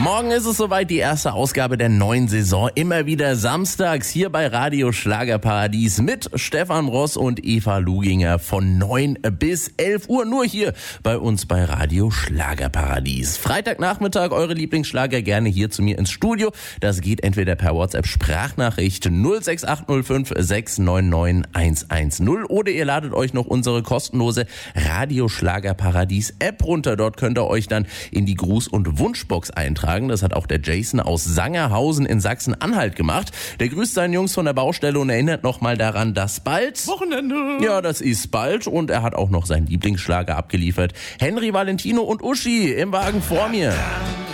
Morgen ist es soweit, die erste Ausgabe der neuen Saison. Immer wieder samstags hier bei Radio Schlagerparadies mit Stefan Ross und Eva Luginger von 9 bis 11 Uhr. Nur hier bei uns bei Radio Schlagerparadies. Freitagnachmittag eure Lieblingsschlager gerne hier zu mir ins Studio. Das geht entweder per WhatsApp-Sprachnachricht 06805 699 110 oder ihr ladet euch noch unsere kostenlose Radio Schlagerparadies App runter. Dort könnt ihr euch dann in die Gruß- und Wunschbox eintragen. Das hat auch der Jason aus Sangerhausen in Sachsen-Anhalt gemacht. Der grüßt seinen Jungs von der Baustelle und erinnert nochmal daran, dass bald Wochenende. Ja, das ist bald. Und er hat auch noch seinen Lieblingsschlager abgeliefert. Henry, Valentino und Uschi im Wagen vor mir.